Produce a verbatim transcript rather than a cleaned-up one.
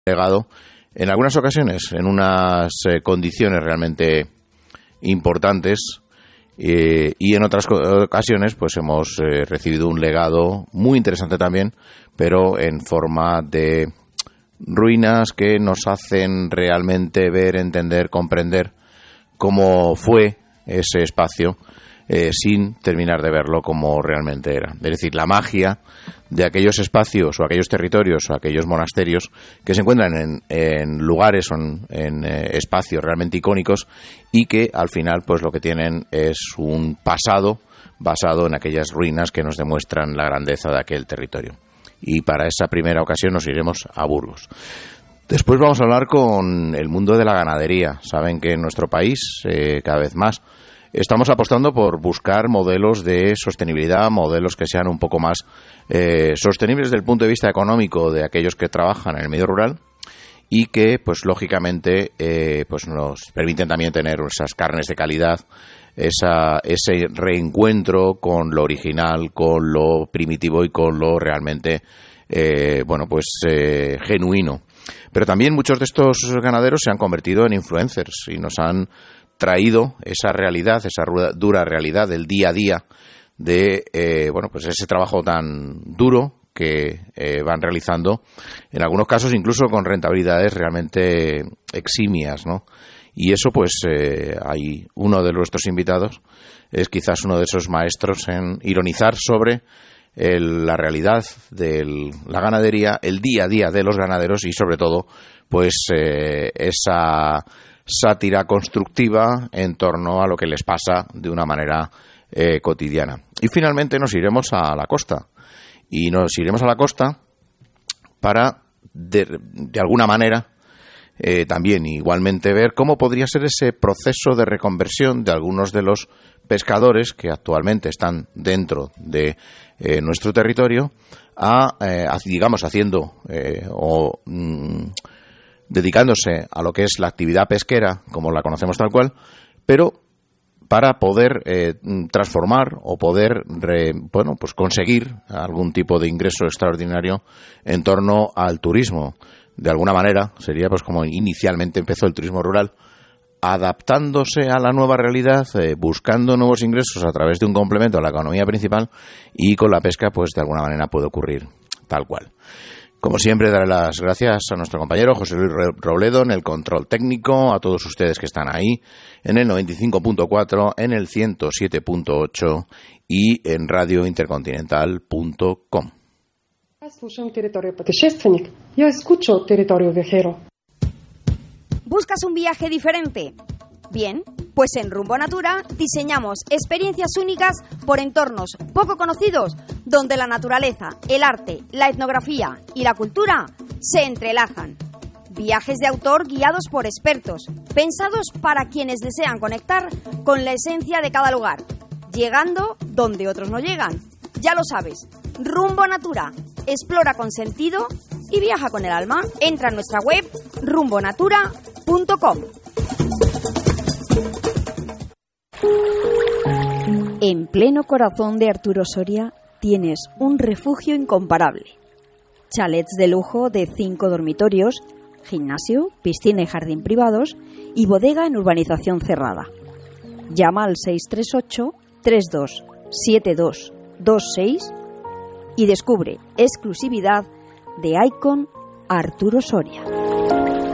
legado, en algunas ocasiones, en unas eh, condiciones realmente importantes, eh, y en otras ocasiones pues hemos eh, recibido un legado muy interesante también, pero en forma de ruinas que nos hacen realmente ver, entender, comprender cómo fue ese espacio, eh, sin terminar de verlo como realmente era. Es decir, la magia de aquellos espacios o aquellos territorios o aquellos monasterios que se encuentran en, en lugares o en, en eh, espacios realmente icónicos y que al final pues lo que tienen es un pasado basado en aquellas ruinas que nos demuestran la grandeza de aquel territorio. Y para esa primera ocasión nos iremos a Burgos. Después vamos a hablar con el mundo de la ganadería. Saben que en nuestro país, eh, cada vez más, estamos apostando por buscar modelos de sostenibilidad, modelos que sean un poco más eh, sostenibles desde el punto de vista económico de aquellos que trabajan en el medio rural y que, pues lógicamente, eh, pues nos permiten también tener esas carnes de calidad, esa, ese reencuentro con lo original, con lo primitivo y con lo realmente, eh, bueno, pues eh, genuino. Pero también muchos de estos ganaderos se han convertido en influencers y nos han traído esa realidad, esa dura realidad del día a día de, eh, bueno, pues ese trabajo tan duro que eh, van realizando, en algunos casos incluso con rentabilidades realmente eximias, ¿no? Y eso, pues, eh, hay uno de nuestros invitados, es quizás uno de esos maestros en ironizar sobre el, la realidad de la ganadería, el día a día de los ganaderos y, sobre todo, pues, eh, esa sátira constructiva en torno a lo que les pasa de una manera eh, cotidiana. Y finalmente nos iremos a la costa. Y nos iremos a la costa para, de, de alguna manera, Eh, también igualmente ver cómo podría ser ese proceso de reconversión de algunos de los pescadores que actualmente están dentro de eh, nuestro territorio, a, eh, a digamos haciendo eh, o mm, dedicándose a lo que es la actividad pesquera como la conocemos tal cual, pero para poder eh, transformar o poder re, bueno pues conseguir algún tipo de ingreso extraordinario en torno al turismo. De alguna manera, sería pues como inicialmente empezó el turismo rural, adaptándose a la nueva realidad, eh, buscando nuevos ingresos a través de un complemento a la economía principal, y con la pesca, pues de alguna manera puede ocurrir tal cual. Como siempre, daré las gracias a nuestro compañero José Luis Robledo en el control técnico, a todos ustedes que están ahí, en el noventa y cinco punto cuatro, en el ciento siete punto ocho y en radio intercontinental punto com. Слушам Territorio Путешественник. Я escucho Territorio Viajero. ¿Buscas un viaje diferente? Bien, pues en Rumbo Natura diseñamos experiencias únicas por entornos poco conocidos, donde la naturaleza, el arte, la etnografía y la cultura se entrelazan. Viajes de autor guiados por expertos, pensados para quienes desean conectar con la esencia de cada lugar, llegando donde otros no llegan. Ya lo sabes, Rumbo Natura. Explora con sentido y viaja con el alma. Entra en nuestra web rumbo natura punto com. En pleno corazón de Arturo Soria tienes un refugio incomparable. Chalets de lujo de cinco dormitorios, gimnasio, piscina y jardín privados y bodega en urbanización cerrada. Llama al seis tres ocho, tres dos siete dos dos seis y descubre exclusividad de Icon Arturo Soria.